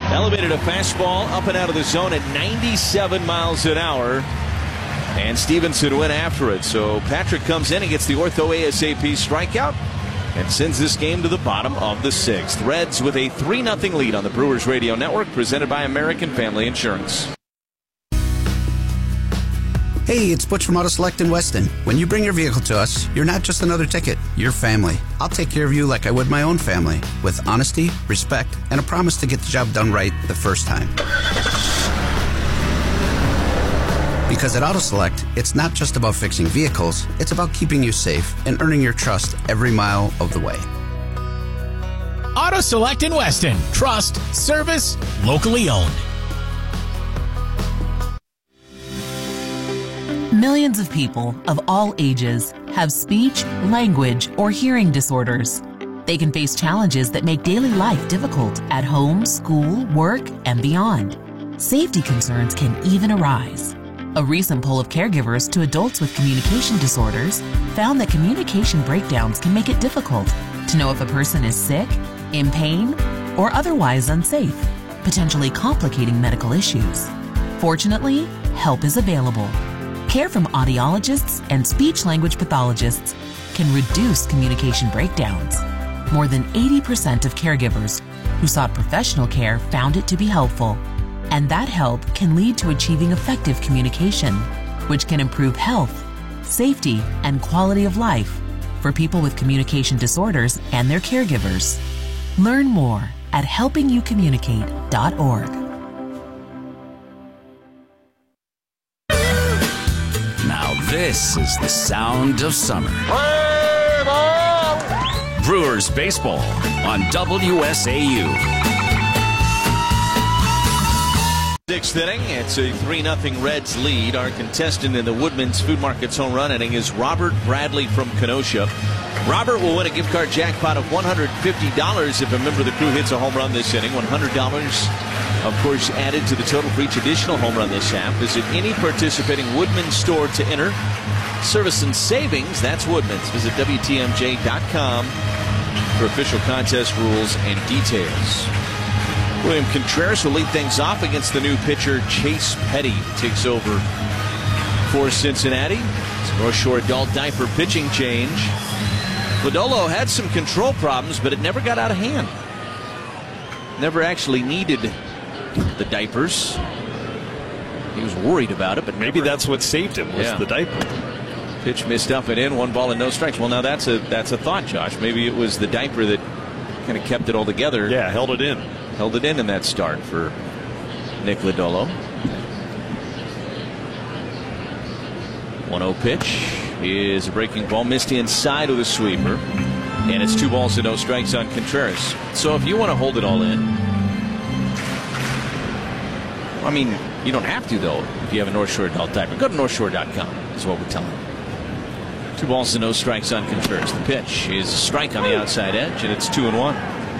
Elevated a fastball up and out of the zone at 97 miles an hour. And Stevenson went after it. So Patrick comes in and gets the ortho ASAP strikeout and sends this game to the bottom of the sixth. Reds with a 3-0 lead on the Brewers Radio Network, presented by American Family Insurance. Hey, it's Butch from Auto Select in Weston. When you bring your vehicle to us, you're not just another ticket, you're family. I'll take care of you like I would my own family, with honesty, respect, and a promise to get the job done right the first time. Because at Auto Select, it's not just about fixing vehicles, it's about keeping you safe and earning your trust every mile of the way. Auto Select in Weston. Trust, service, locally owned. Millions of people of all ages have speech, language, or hearing disorders. They can face challenges that make daily life difficult at home, school, work, and beyond. Safety concerns can even arise. A recent poll of caregivers to adults with communication disorders found that communication breakdowns can make it difficult to know if a person is sick, in pain, or otherwise unsafe, potentially complicating medical issues. Fortunately, help is available. Care from audiologists and speech-language pathologists can reduce communication breakdowns. More than 80% of caregivers who sought professional care found it to be helpful. And that help can lead to achieving effective communication, which can improve health, safety, and quality of life for people with communication disorders and their caregivers. Learn more at helpingyoucommunicate.org. This is the sound of summer. Brewers baseball on WSAU. Sixth inning, it's a 3-0 Reds lead. Our contestant in the Woodman's Food Market's home run inning is Robert Bradley from Kenosha. Robert will win a gift card jackpot of $150 if a member of the crew hits a home run this inning. $100, of course, added to the total for each additional home run this half. Visit any participating Woodman store to enter. Service and savings, that's Woodman's. Visit WTMJ.com for official contest rules and details. William Contreras will lead things off against the new pitcher Chase Petty. Takes over for Cincinnati. It's a North Shore adult diaper pitching change. Lodolo had some control problems, but it never got out of hand. Never actually needed the diapers. He was worried about it, but maybe that's what saved him, was the diaper. Pitch missed up and in, 1 ball and no strikes. Well, now that's a thought, Josh. Maybe it was the diaper that kind of kept it all together. Yeah, held it in. Held it in that start for Nick Lodolo. 1-0 pitch is a breaking ball, missed inside with a sweeper, and it's 2 balls and no strikes on Contreras. So if you want to hold it all in, I mean, you don't have to, though, if you have a North Shore adult diaper. Go to NorthShore.com is what we're telling you. 2 balls and no strikes on Contreras. The pitch is a strike on the outside edge, and it's 2-1.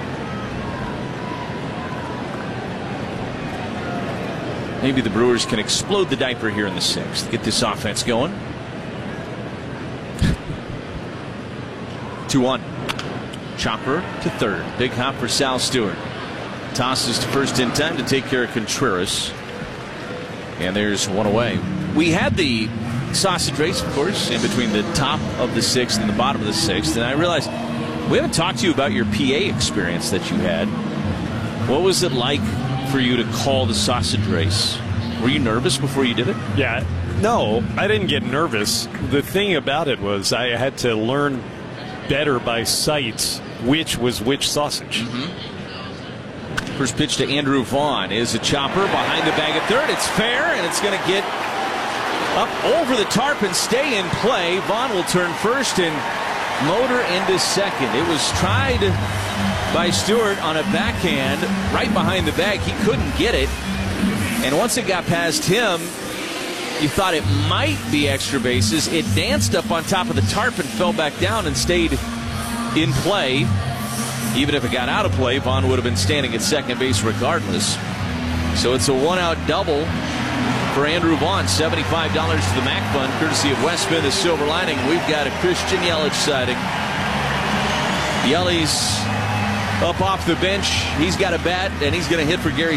Maybe the Brewers can explode the diaper here in the 6th. Get this offense going. 2-1. Chopper to third. Big hop for Sal Stewart. Tosses to first in time to take care of Contreras. And there's 1 away. We had the sausage race, of course, in between the top of the 6th and the bottom of the 6th. And I realized we haven't talked to you about your PA experience that you had. What was it like for you to call the sausage race? Were you nervous before you did it? Yeah. No, I didn't get nervous. The thing about it was I had to learn better by sight which was which sausage. First pitch to Andrew Vaughn is a chopper behind the bag at third. It's fair, and it's going to get up over the tarp and stay in play. Vaughn will turn first and motor into second. It was tried by Stewart on a backhand right behind the bag. He couldn't get it, and once it got past him, you thought it might be extra bases. It danced up on top of the tarp and fell back down and stayed in play. Even if it got out of play, Vaughn would have been standing at second base regardless. So it's a 1-out double for Andrew Vaughn. $75 to the MAC Fund, courtesy of Westman, the Silver Lining. We've got a Christian Yelich sighting. Yelich up off the bench. He's got a bat, and he's going to hit for Gary